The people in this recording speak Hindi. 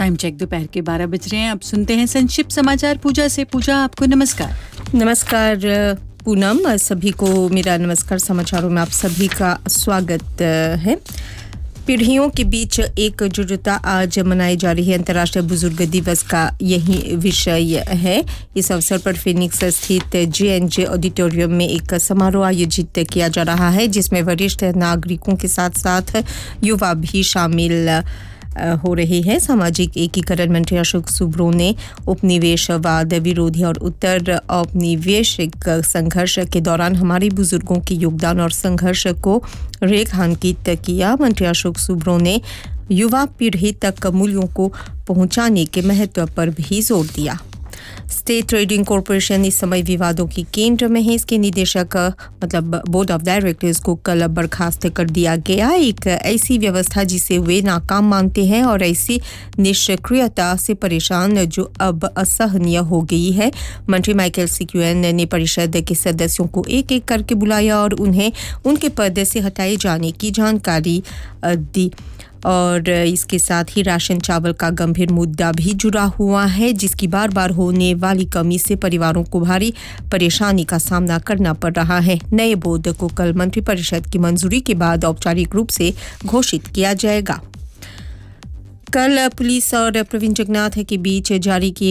टाइम चेक दोपहर के 12 बज रहे हैं। अब सुनते हैं संक्षिप्त समाचार पूजा से। पूजा, आपको नमस्कार। नमस्कार पूनम, सभी को मेरा नमस्कार। समाचारों में आप सभी का स्वागत है। पीढ़ियों के बीच एकजुटता आज मनाई जा रही है। अंतर्राष्ट्रीय बुजुर्ग दिवस का यही विषय है। इस अवसर पर फिनिक्स स्थित J&J ऑडिटोरियम में एक समारोह आयोजित किया जा रहा है, जिसमें वरिष्ठ नागरिकों के साथ साथ युवा भी शामिल हो रहे हैं। सामाजिक एकीकरण मंत्री अशोक सुब्रो ने उपनिवेशवाद विरोधी और उत्तर औपनिवेशिक संघर्ष के दौरान हमारे बुजुर्गों के योगदान और संघर्ष को रेखांकित किया। मंत्री अशोक सुब्रो ने युवा पीढ़ी तक मूल्यों को पहुंचाने के महत्व पर भी जोर दिया। स्टेट ट्रेडिंग कॉरपोरेशन इस समय विवादों की केंद्र में है। इसके निदेशक मतलब बोर्ड ऑफ डायरेक्टर्स को कल बर्खास्त कर दिया गया। एक ऐसी व्यवस्था जिसे वे नाकाम मानते हैं और ऐसी निष्क्रियता से परेशान जो अब असहनीय हो गई है। मंत्री माइकल सिक्यूएन ने परिषद के सदस्यों को एक एक करके बुलाया और उन्हें उनके पद से हटाए जाने की जानकारी दी। और इसके साथ ही राशन चावल का गंभीर मुद्दा भी जुड़ा हुआ है, जिसकी बार बार होने वाली कमी से परिवारों को भारी परेशानी का सामना करना पड़ रहा है। नए बोर्ड को कल मंत्रिपरिषद की मंजूरी के बाद औपचारिक रूप से घोषित किया जाएगा। कल पुलिस और प्रवीण जगन्नाथ के बीच जारी किए